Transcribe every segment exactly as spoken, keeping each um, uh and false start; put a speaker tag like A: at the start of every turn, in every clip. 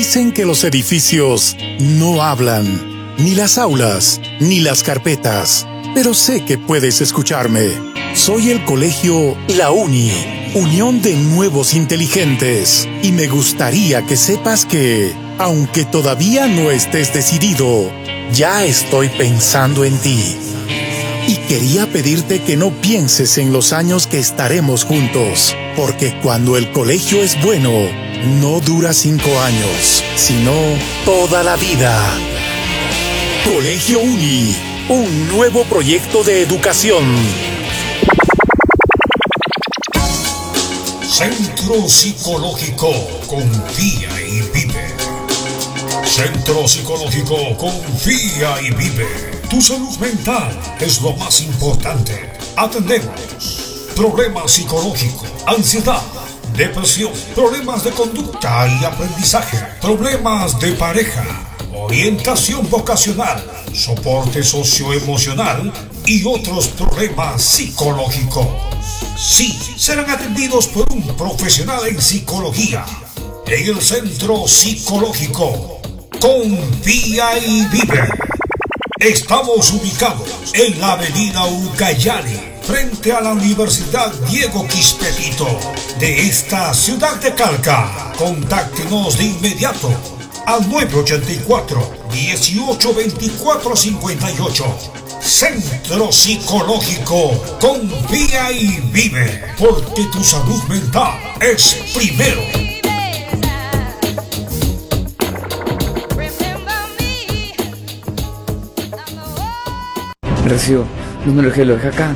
A: Dicen que los edificios no hablan, ni las aulas, ni las carpetas, pero sé que puedes escucharme. Soy el colegio La Uni, Unión de Nuevos Inteligentes, y me gustaría que sepas que, aunque todavía no estés decidido, ya estoy pensando en ti. Y quería pedirte que no pienses en los años que estaremos juntos, porque cuando el colegio es bueno, no dura cinco años, sino toda la vida. Colegio Uni, un nuevo proyecto de educación.
B: Centro Psicológico Confía y Vive. Centro Psicológico Confía y Vive. Tu salud mental es lo más importante. Atendemos problemas psicológicos, ansiedad, depresión, problemas de conducta y aprendizaje, problemas de pareja, orientación vocacional, soporte socioemocional y otros problemas psicológicos. Sí, serán atendidos por un profesional en psicología en el Centro Psicológico Confía y Vive. Estamos ubicados en la avenida Ucayali, frente a la Universidad Diego Quispe de esta ciudad de Calca. Contáctenos de inmediato al nueve ochenta y cuatro, dieciocho veinticuatro cincuenta y ocho. Centro Psicológico Confía y Vive, porque tu salud mental es primero.
C: Recibo, número que lo dejé acá.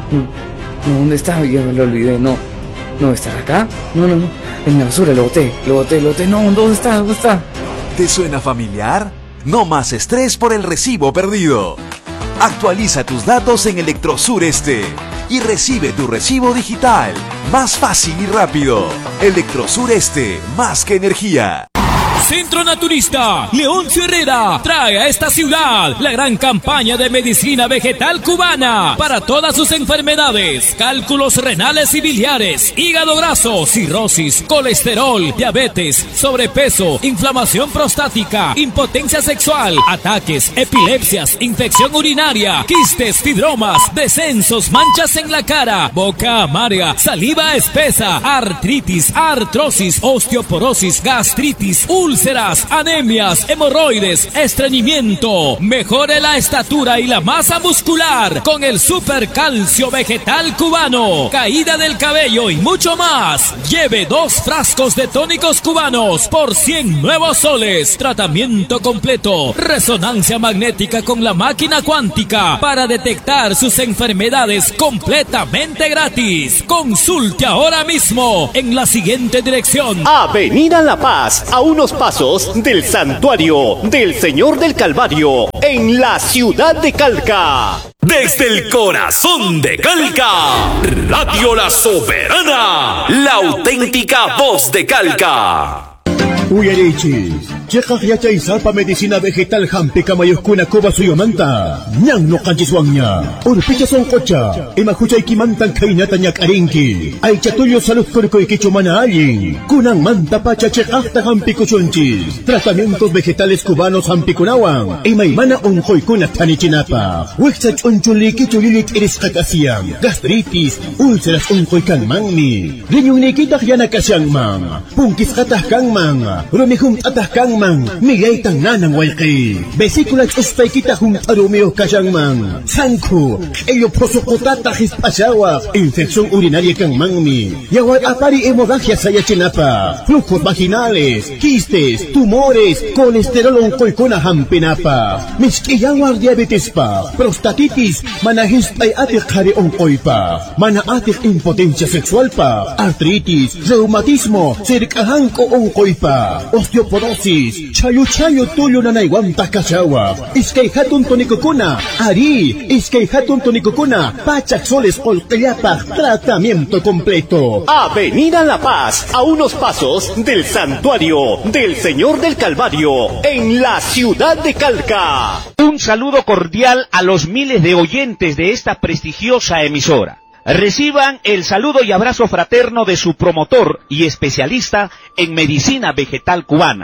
C: No, ¿dónde está? Ya me lo olvidé, no. ¿No está acá? No, no, no. En la basura, lo boté, lo boté, lo boté. No, ¿dónde está? ¿Dónde está?
D: ¿Te suena familiar? No más estrés por el recibo perdido. Actualiza tus datos en Electrosur Este y recibe tu recibo digital más fácil y rápido. Electrosur Este, más que energía.
E: Centro Naturista Leoncio Herrera trae a esta ciudad la gran campaña de medicina vegetal cubana para todas sus enfermedades: cálculos renales y biliares, hígado graso, cirrosis, colesterol, diabetes, sobrepeso, inflamación prostática, impotencia sexual, ataques, epilepsias, infección urinaria, quistes, fibromas, descensos, manchas en la cara, boca amarga, saliva espesa, artritis, artrosis, osteoporosis, gastritis, úlceras, anemias, hemorroides, estreñimiento. Mejore la estatura y la masa muscular con el super calcio vegetal cubano, caída del cabello y mucho más. Lleve dos frascos de tónicos cubanos por cien nuevos soles. Tratamiento completo, resonancia magnética con la máquina cuántica para detectar sus enfermedades completamente gratis. Consulte ahora mismo en la siguiente dirección:
F: Avenida La Paz, a unos pasos del Santuario del Señor del Calvario, en la ciudad de Calca.
G: Desde el corazón de Calca, Radio La Soberana, la auténtica voz de Calca.
H: Uyarichis, chekak yachay salpa medicina vegetal hampi kamayuskuna kuba suyomanta, nyang no kanchiswangnya, urpicha son kocha, imahuchay kimantan kainata nyak arinki, ay chatulyo salud kurkoy kichumana alin, kunang manta pacha chekakta hampi kuchunchis, tratamientos vegetales cubanos hampi kunawan, imaymana unjoy kuna tanichinapa, wiksach unchuli kichulilit iris kakasiam, gastritis, úlceras unjoy kangmangni, rinyong nikitak yana kasyangmang, pungkis katah kangmang, rumihum atah kangmang, migay tang nanang walki. Vesículas ustay kita hum arumeo kasyangmang. Sangku, ello prosokotata hispasawa. Infección urinaria kangmangmi. Yawar apari hemorragia sayachinapa. Flujos vaginales, quistes, tumores, colesterol onkoykuna hampinapa. Miskiyawar diabetes pa, prostatitis, manahistay atik hari onkoypa. Mana atik impotencia sexual pa, artritis, reumatismo, sirikahanko onkoypa. Osteoporosis, chayo chayo tuyo na naiwanta kasawa. Iskay hatun tonikukuna, ari, iskay hatun tonikukuna, pachak soles olkayapa, tratamiento completo.
F: Avenida La Paz, a unos pasos del Santuario del Señor del Calvario, en la ciudad de Calca.
I: Un saludo cordial a los miles de oyentes de esta prestigiosa emisora. Reciban el saludo y abrazo fraterno de su promotor y especialista en medicina vegetal cubana,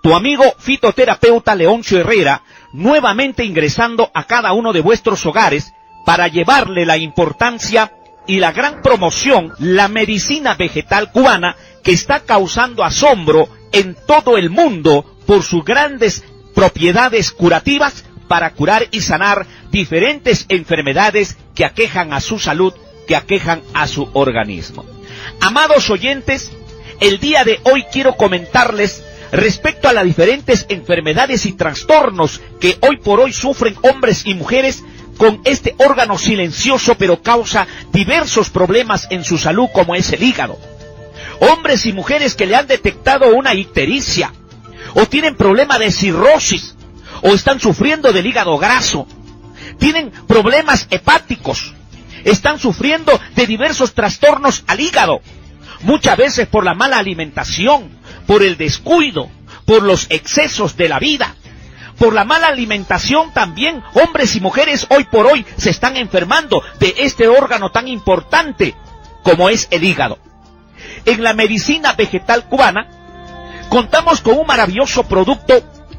I: tu amigo fitoterapeuta Leoncio Herrera, nuevamente ingresando a cada uno de vuestros hogares para llevarle la importancia y la gran promoción, la medicina vegetal cubana, que está causando asombro en todo el mundo por sus grandes propiedades curativas para curar y sanar diferentes enfermedades que aquejan a su salud, que aquejan a su organismo. Amados oyentes, el día de hoy quiero comentarles respecto a las diferentes enfermedades y trastornos que hoy por hoy sufren hombres y mujeres con este órgano silencioso, pero causa diversos problemas en su salud, como es el hígado. Hombres y mujeres que le han detectado una ictericia, o tienen problema de cirrosis, o están sufriendo del hígado graso, tienen problemas hepáticos, están sufriendo de diversos trastornos al hígado, muchas veces por la mala alimentación, por el descuido, por los excesos de la vida, por la mala alimentación también. Hombres y mujeres hoy por hoy se están enfermando de este órgano tan importante como es el hígado. En la medicina vegetal cubana contamos con un maravilloso producto,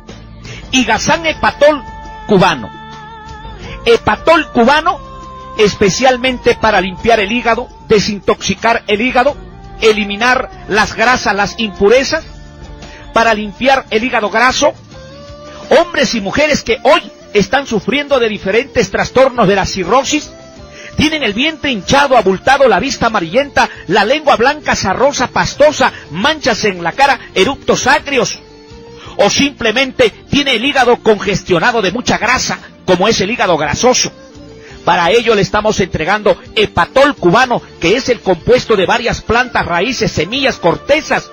I: Higazán Hepatol cubano. Hepatol cubano, especialmente para limpiar el hígado, desintoxicar el hígado, eliminar las grasas, las impurezas, para limpiar el hígado graso. Hombres y mujeres que hoy están sufriendo de diferentes trastornos de la cirrosis, tienen el vientre hinchado, abultado, la vista amarillenta, la lengua blanca, sarrosa, pastosa, manchas en la cara, eructos agrios, o simplemente tiene el hígado congestionado de mucha grasa, como es el hígado grasoso. Para ello le estamos entregando Hepatol cubano, que es el compuesto de varias plantas, raíces, semillas, cortezas.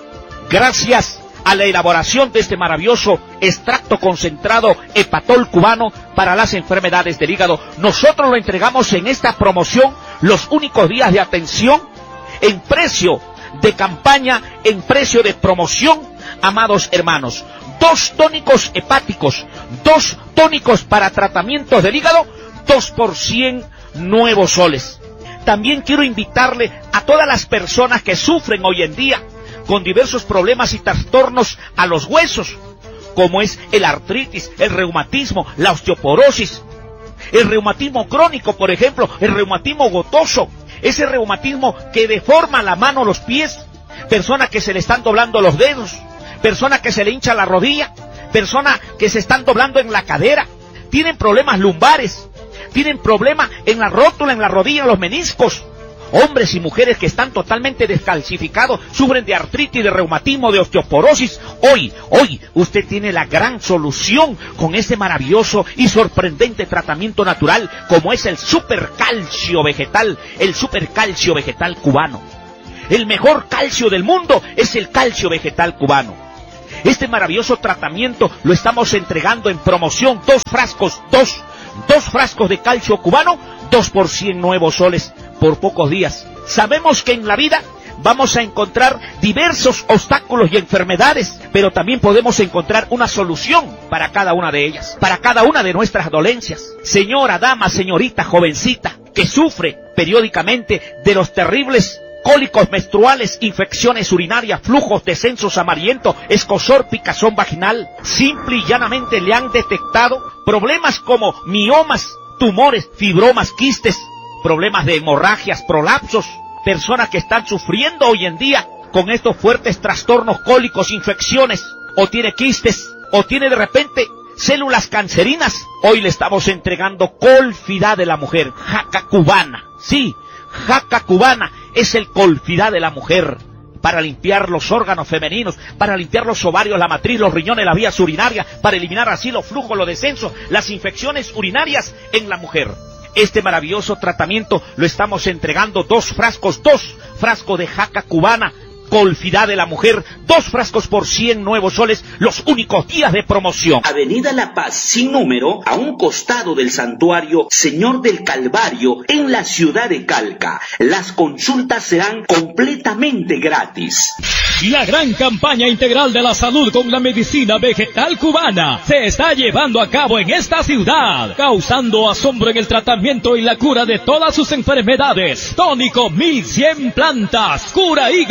I: Gracias a la elaboración de este maravilloso extracto concentrado Hepatol cubano para las enfermedades del hígado, nosotros lo entregamos en esta promoción, los únicos días de atención, en precio de campaña, en precio de promoción, amados hermanos. Dos tónicos hepáticos, dos tónicos para tratamientos del hígado, dos por cien nuevos soles. También quiero invitarle a todas las personas que sufren hoy en día con diversos problemas y trastornos a los huesos, como es el artritis, el reumatismo, la osteoporosis, el reumatismo crónico, por ejemplo, el reumatismo gotoso, ese reumatismo que deforma la mano, los pies, personas que se le están doblando los dedos, personas que se le hincha la rodilla, personas que se están doblando en la cadera, tienen problemas lumbares, tienen problemas en la rótula, en la rodilla, en los meniscos. Hombres y mujeres que están totalmente descalcificados, sufren de artritis, de reumatismo, de osteoporosis. Hoy, hoy, usted tiene la gran solución con este maravilloso y sorprendente tratamiento natural, como es el supercalcio vegetal, el supercalcio vegetal cubano. El mejor calcio del mundo es el calcio vegetal cubano. Este maravilloso tratamiento lo estamos entregando en promoción, dos frascos, dos, dos frascos de calcio cubano, dos por cien nuevos soles por pocos días. Sabemos que en la vida vamos a encontrar diversos obstáculos y enfermedades, pero también podemos encontrar una solución para cada una de ellas, para cada una de nuestras dolencias. Señora, dama, señorita, jovencita, que sufre periódicamente de los terribles cólicos menstruales, infecciones urinarias, flujos, descensos amarillentos, escozor, picazón vaginal, simple y llanamente le han detectado problemas como miomas, tumores, fibromas, quistes, problemas de hemorragias, prolapsos, personas que están sufriendo hoy en día con estos fuertes trastornos cólicos, infecciones, o tiene quistes, o tiene de repente células cancerinas. Hoy le estamos entregando Colfidá de la mujer, jaca cubana. Sí, jaca cubana es el Colfidá de la mujer, para limpiar los órganos femeninos, para limpiar los ovarios, la matriz, los riñones, las vías urinarias, para eliminar así los flujos, los descensos, las infecciones urinarias en la mujer. Este maravilloso tratamiento lo estamos entregando, dos frascos, dos frascos de jaca cubana, Colfidá de la mujer, dos frascos por cien nuevos soles, los únicos días de promoción.
J: Avenida La Paz, sin número, a un costado del santuario Señor del Calvario, en la ciudad de Calca. Las consultas serán completamente gratis.
E: La gran campaña integral de la salud con la medicina vegetal cubana se está llevando a cabo en esta ciudad, causando asombro en el tratamiento y la cura de todas sus enfermedades. Tónico mil cien plantas, cura hígado,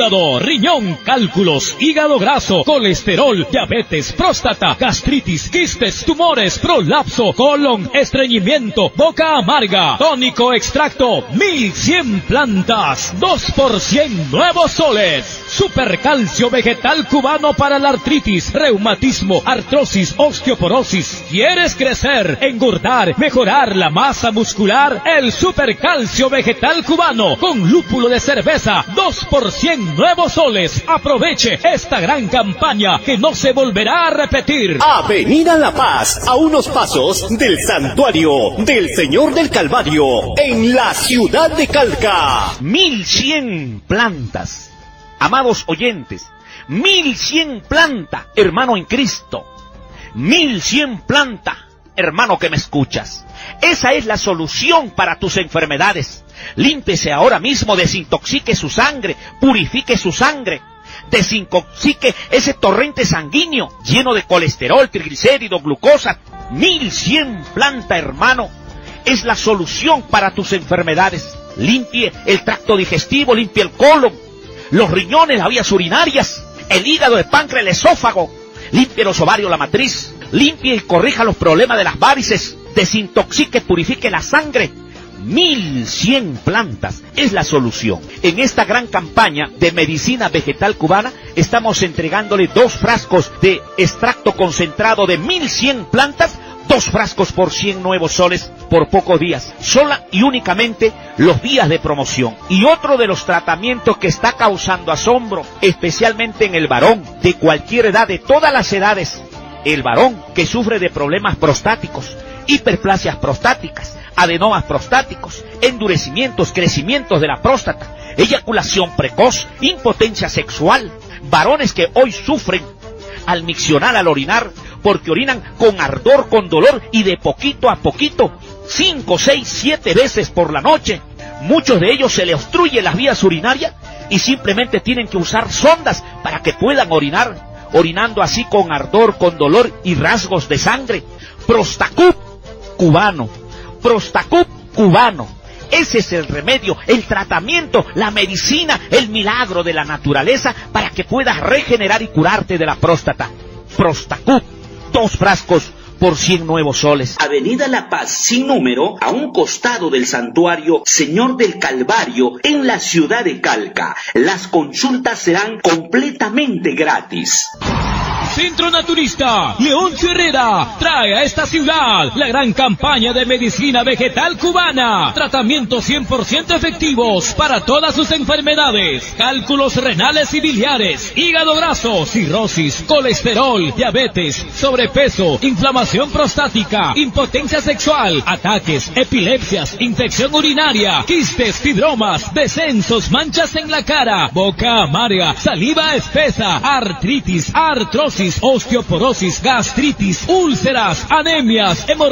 E: riñón, cálculos, hígado graso, colesterol, diabetes, próstata, gastritis, quistes, tumores, prolapso, colon, estreñimiento, boca amarga, tónico extracto, mil cien plantas, dos por cien nuevos soles. Supercalcio vegetal cubano para la artritis, reumatismo, artrosis, osteoporosis. ¿Quieres crecer, engordar, mejorar la masa muscular? El Supercalcio vegetal cubano con lúpulo de cerveza, dos por cien nuevos soles. Aproveche esta gran campaña que no se volverá a repetir.
F: Avenida La Paz, a unos pasos del Santuario del Señor del Calvario, en la ciudad de Calca.
I: Mil cien plantas. Amados oyentes, mil cien planta, hermano en Cristo. Mil cien planta, hermano que me escuchas. Esa es la solución para tus enfermedades. Límpiese ahora mismo, desintoxique su sangre, purifique su sangre. Desintoxique ese torrente sanguíneo lleno de colesterol, triglicéridos, glucosa. Mil cien planta, hermano, es la solución para tus enfermedades. Limpie el tracto digestivo, limpie el colon, los riñones, las vías urinarias, el hígado, el páncreas, el esófago. Limpie los ovarios, la matriz. Limpie y corrija los problemas de las varices. Desintoxique, purifique la sangre. Mil cien plantas es la solución. En esta gran campaña de medicina vegetal cubana estamos entregándole dos frascos de extracto concentrado de mil cien plantas, dos frascos por cien nuevos soles por pocos días, sola y únicamente los días de promoción. Y otro de los tratamientos que está causando asombro, especialmente en el varón de cualquier edad, de todas las edades, el varón que sufre de problemas prostáticos, hiperplasias prostáticas, adenomas prostáticos, endurecimientos, crecimientos de la próstata, eyaculación precoz, impotencia sexual, varones que hoy sufren al miccionar, al orinar, porque orinan con ardor, con dolor y de poquito a poquito, cinco, seis, siete veces por la noche. Muchos de ellos se les obstruye las vías urinarias y simplemente tienen que usar sondas para que puedan orinar, orinando así con ardor, con dolor y rasgos de sangre. Prostacup cubano, Prostacup cubano. Ese es el remedio, el tratamiento, la medicina, el milagro de la naturaleza para que puedas regenerar y curarte de la próstata. Prostacup, dos frascos por cien nuevos soles.
J: Avenida La Paz, sin número, a un costado del Santuario Señor del Calvario, en la ciudad de Calca. Las consultas serán completamente gratis.
E: Centro Naturista Leoncio Herrera trae a esta ciudad la gran campaña de medicina vegetal cubana. Tratamientos cien por ciento efectivos para todas sus enfermedades. Cálculos renales y biliares, hígado graso, cirrosis, colesterol, diabetes, sobrepeso, inflamación prostática, impotencia sexual, ataques, epilepsias, infección urinaria, quistes, fibromas, descensos, manchas en la cara, boca amarga, saliva espesa, artritis, artrosis, osteoporosis, gastritis, úlceras, anemias, hemorroides.